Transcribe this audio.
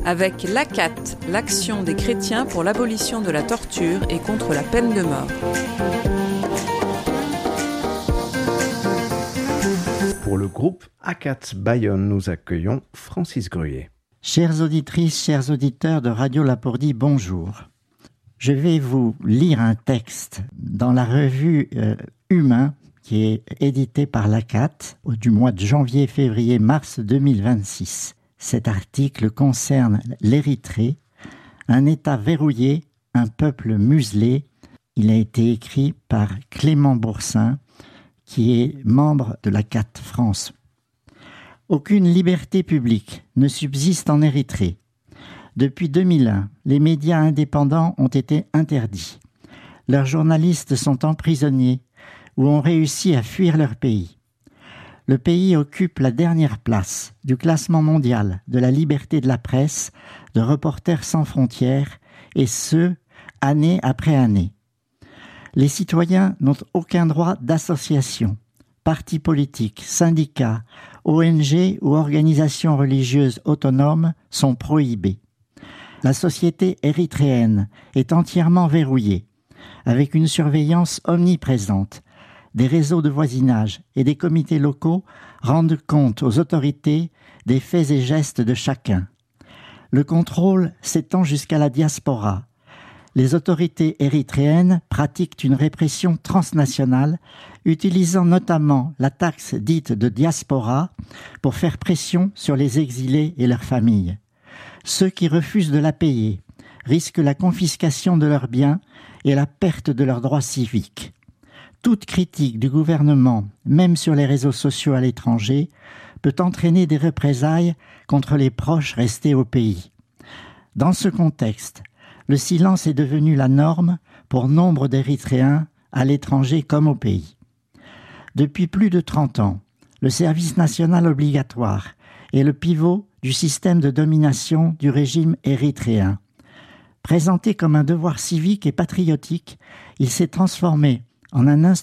avec l'ACAT, l'Action des chrétiens pour l'abolition de la torture et contre la peine de mort. Pour le groupe ACAT Bayonne, nous accueillons Francis Gruyer. Chères auditrices, chers auditeurs de Radio Lapourdie, bonjour. Je vais vous lire un texte dans la revue Humain qui est édité par l'ACAT du mois de janvier, février, mars 2026. Cet article concerne l'Érythrée, un État verrouillé, un peuple muselé. Il a été écrit par Clément Boursin, qui est membre de l'ACAT France. Aucune liberté publique ne subsiste en Érythrée. Depuis 2001, les médias indépendants ont été interdits. Leurs journalistes sont emprisonnés ou ont réussi à fuir leur pays. Le pays occupe la dernière place du classement mondial de la liberté de la presse de Reporters sans frontières, et ce, année après année. Les citoyens n'ont aucun droit d'association. Partis politiques, syndicats, ONG ou organisations religieuses autonomes sont prohibés. La société érythréenne est entièrement verrouillée, avec une surveillance omniprésente. Des réseaux de voisinage et des comités locaux rendent compte aux autorités des faits et gestes de chacun. Le contrôle s'étend jusqu'à la diaspora. Les autorités érythréennes pratiquent une répression transnationale, utilisant notamment la taxe dite de diaspora pour faire pression sur les exilés et leurs familles. Ceux qui refusent de la payer risquent la confiscation de leurs biens et la perte de leurs droits civiques. Toute critique du gouvernement, même sur les réseaux sociaux à l'étranger, peut entraîner des représailles contre les proches restés au pays. Dans ce contexte, le silence est devenu la norme pour nombre d'Érythréens à l'étranger comme au pays. Depuis plus de 30 ans, le service national obligatoire est le pivot du système de domination du régime érythréen. Présenté comme un devoir civique et patriotique, il s'est transformé en un